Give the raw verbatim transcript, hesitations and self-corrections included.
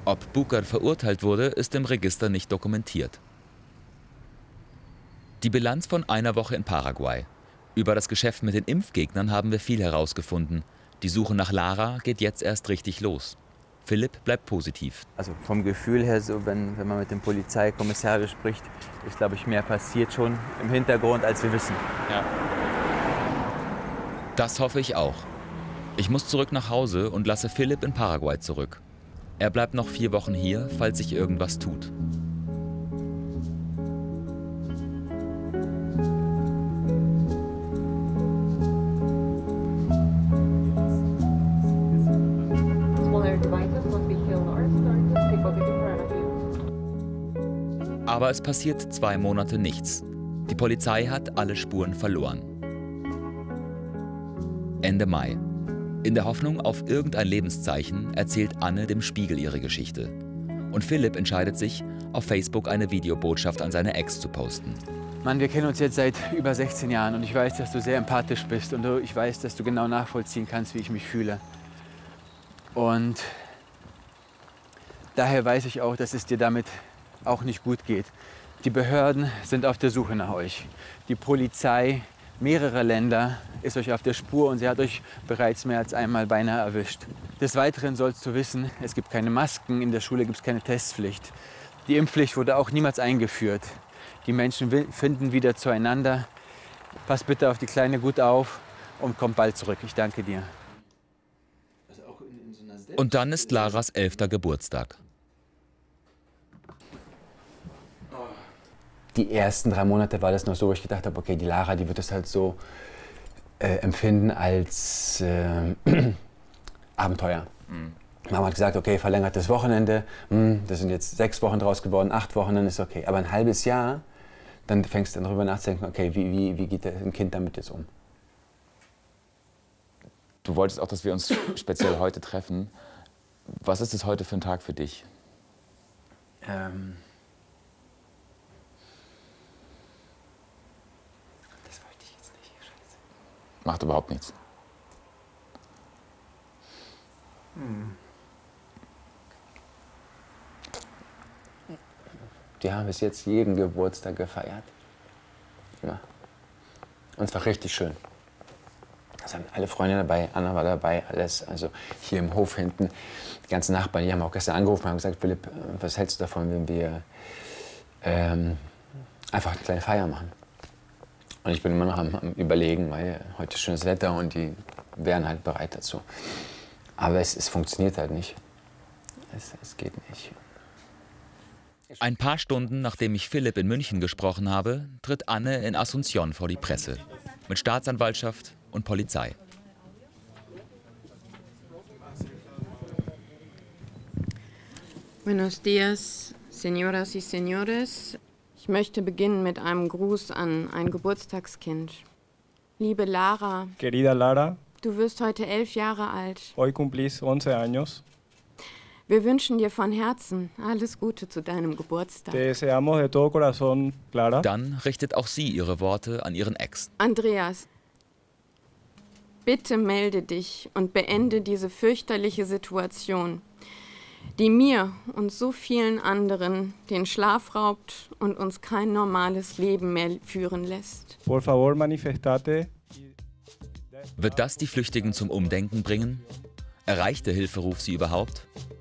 Ob Bucar verurteilt wurde, ist im Register nicht dokumentiert. Die Bilanz von einer Woche in Paraguay. Über das Geschäft mit den Impfgegnern haben wir viel herausgefunden. Die Suche nach Lara geht jetzt erst richtig los. Philipp bleibt positiv. Also vom Gefühl her, so wenn, wenn man mit dem Polizeikommissar spricht, ist, glaube ich, mehr passiert schon im Hintergrund, als wir wissen. Ja. Das hoffe ich auch. Ich muss zurück nach Hause und lasse Philipp in Paraguay zurück. Er bleibt noch vier Wochen hier, falls sich irgendwas tut. Aber es passiert zwei Monate nichts. Die Polizei hat alle Spuren verloren. Ende Mai. In der Hoffnung auf irgendein Lebenszeichen erzählt Anne dem Spiegel ihre Geschichte. Und Philipp entscheidet sich, auf Facebook eine Videobotschaft an seine Ex zu posten. Mann, wir kennen uns jetzt seit über sechzehn Jahren und ich weiß, dass du sehr empathisch bist und ich weiß, dass du genau nachvollziehen kannst, wie ich mich fühle. Und daher weiß ich auch, dass es dir damit auch nicht gut geht. Die Behörden sind auf der Suche nach euch. Die Polizei mehrerer Länder ist euch auf der Spur und sie hat euch bereits mehr als einmal beinahe erwischt. Des Weiteren sollst du wissen, es gibt keine Masken, in der Schule gibt es keine Testpflicht. Die Impfpflicht wurde auch niemals eingeführt. Die Menschen finden wieder zueinander. Pass bitte auf die Kleine gut auf und komm bald zurück. Ich danke dir. Und dann ist Laras elfter Geburtstag. Die ersten drei Monate war das noch so, wo ich gedacht habe, okay, die Lara, die wird das halt so äh, empfinden als äh, Abenteuer. Mhm. Mama hat gesagt, okay, verlängertes Wochenende, hm, das sind jetzt sechs Wochen draus geworden, acht Wochen, dann ist okay. Aber ein halbes Jahr, dann fängst du dann darüber nachzudenken, okay, wie, wie, wie geht ein Kind damit jetzt um? Du wolltest auch, dass wir uns speziell heute treffen. Was ist es heute für ein Tag für dich? Ähm Macht überhaupt nichts. Hm. Die haben bis jetzt jeden Geburtstag gefeiert. Ja. Und es war richtig schön. Es waren alle Freunde dabei, Anna war dabei, alles. Also hier im Hof hinten, die ganzen Nachbarn, die haben auch gestern angerufen und haben gesagt, Philipp, was hältst du davon, wenn wir ähm, einfach eine kleine Feier machen? Und ich bin immer noch am, am Überlegen, weil heute ist schönes Wetter und die wären halt bereit dazu. Aber es, es funktioniert halt nicht. Es, es geht nicht. Ein paar Stunden nachdem ich Philipp in München gesprochen habe, tritt Anne in Asunción vor die Presse. Mit Staatsanwaltschaft und Polizei. Buenos días, señoras y señores. Ich möchte beginnen mit einem Gruß an ein Geburtstagskind. Liebe Lara. Querida Lara. Du wirst heute elf Jahre alt. Hoy cumplís once años. Wir wünschen dir von Herzen alles Gute zu deinem Geburtstag. Te deseamos de todo corazón, Clara. Dann richtet auch sie ihre Worte an ihren Ex. Andreas, bitte melde dich und beende diese fürchterliche Situation, die mir und so vielen anderen den Schlaf raubt und uns kein normales Leben mehr führen lässt. Por favor, manifestate. Wird das die Flüchtigen zum Umdenken bringen? Erreicht der Hilferuf sie überhaupt?